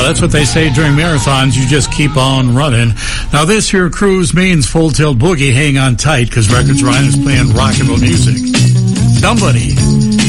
That's what they say during marathons. You just keep on running. Now, this here cruise means Full Tilt Boogie. Hang on tight, because Records Ryan is playing rock and roll music. Somebody